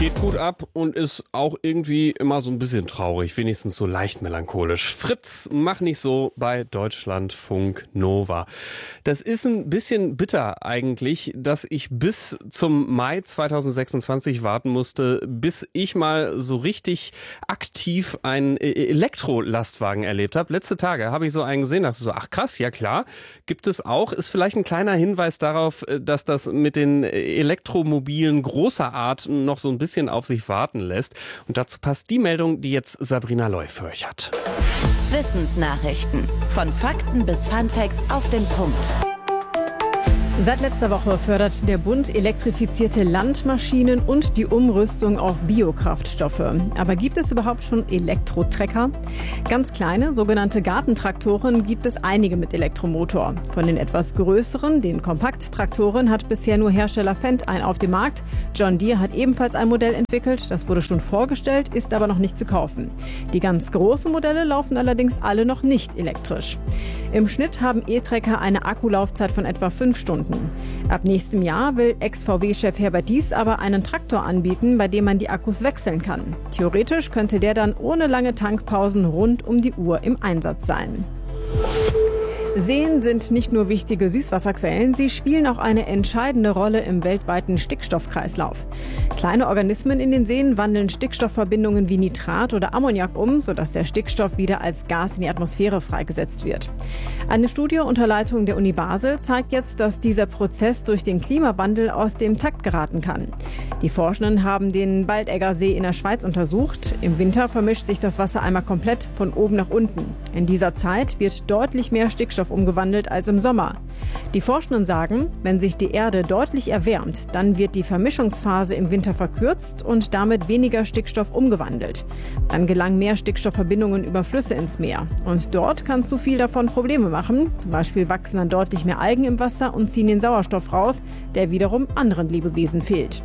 Geht gut ab und ist auch irgendwie immer so ein bisschen traurig, wenigstens so leicht melancholisch. Fritz, mach nicht so bei Deutschlandfunk Nova. Das ist ein bisschen bitter eigentlich, dass ich bis zum Mai 2026 warten musste, bis ich mal so richtig aktiv einen Elektrolastwagen erlebt habe. Letzte Tage habe ich so einen gesehen, dachte so, ach krass, ja klar, gibt es auch. Ist vielleicht ein kleiner Hinweis darauf, dass das mit den Elektromobilen großer Art noch so ein bisschen auf sich warten lässt. Und dazu passt die Meldung, die jetzt Sabrina Loy für euch hat. Wissensnachrichten. Von Fakten bis Funfacts auf den Punkt. Seit letzter Woche fördert der Bund elektrifizierte Landmaschinen und die Umrüstung auf Biokraftstoffe. Aber gibt es überhaupt schon Elektrotrecker? Ganz kleine, sogenannte Gartentraktoren gibt es einige mit Elektromotor. Von den etwas größeren, den Kompakttraktoren, hat bisher nur Hersteller Fendt einen auf dem Markt. John Deere hat ebenfalls ein Modell entwickelt. Das wurde schon vorgestellt, ist aber noch nicht zu kaufen. Die ganz großen Modelle laufen allerdings alle noch nicht elektrisch. Im Schnitt haben E-Trecker eine Akkulaufzeit von etwa 5 Stunden. Ab nächstem Jahr will Ex-VW-Chef Herbert Diess aber einen Traktor anbieten, bei dem man die Akkus wechseln kann. Theoretisch könnte der dann ohne lange Tankpausen rund um die Uhr im Einsatz sein. Seen sind nicht nur wichtige Süßwasserquellen, sie spielen auch eine entscheidende Rolle im weltweiten Stickstoffkreislauf. Kleine Organismen in den Seen wandeln Stickstoffverbindungen wie Nitrat oder Ammoniak um, sodass der Stickstoff wieder als Gas in die Atmosphäre freigesetzt wird. Eine Studie unter Leitung der Uni Basel zeigt jetzt, dass dieser Prozess durch den Klimawandel aus dem Takt geraten kann. Die Forschenden haben den Baldegger See in der Schweiz untersucht. Im Winter vermischt sich das Wasser einmal komplett von oben nach unten. In dieser Zeit wird deutlich mehr Stickstoff umgewandelt als im Sommer. Die Forschenden sagen, wenn sich die Erde deutlich erwärmt, dann wird die Vermischungsphase im Winter verkürzt und damit weniger Stickstoff umgewandelt. Dann gelangen mehr Stickstoffverbindungen über Flüsse ins Meer. Und dort kann zu viel davon Probleme machen. Zum Beispiel wachsen dann deutlich mehr Algen im Wasser und ziehen den Sauerstoff raus, der wiederum anderen Lebewesen fehlt.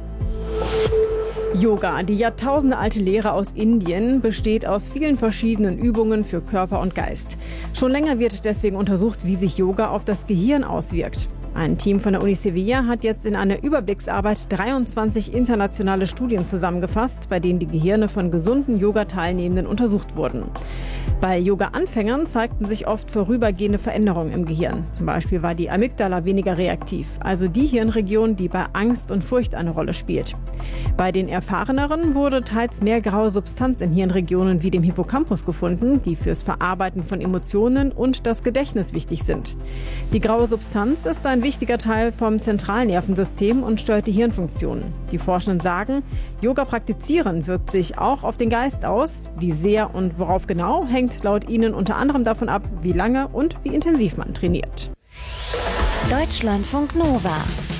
Yoga, die jahrtausendealte Lehre aus Indien, besteht aus vielen verschiedenen Übungen für Körper und Geist. Schon länger wird deswegen untersucht, wie sich Yoga auf das Gehirn auswirkt. Ein Team von der Uni Sevilla hat jetzt in einer Überblicksarbeit 23 internationale Studien zusammengefasst, bei denen die Gehirne von gesunden Yoga-Teilnehmenden untersucht wurden. Bei Yoga-Anfängern zeigten sich oft vorübergehende Veränderungen im Gehirn. Zum Beispiel war die Amygdala weniger reaktiv, also die Hirnregion, die bei Angst und Furcht eine Rolle spielt. Bei den Erfahreneren wurde teils mehr graue Substanz in Hirnregionen wie dem Hippocampus gefunden, die fürs Verarbeiten von Emotionen und das Gedächtnis wichtig sind. Die graue Substanz ist ein wichtiger Teil vom Zentralnervensystem und steuert die Hirnfunktionen. Die Forschenden sagen, Yoga praktizieren wirkt sich auch auf den Geist aus. Wie sehr und worauf genau, hängt laut ihnen unter anderem davon ab, wie lange und wie intensiv man trainiert. Deutschlandfunk Nova.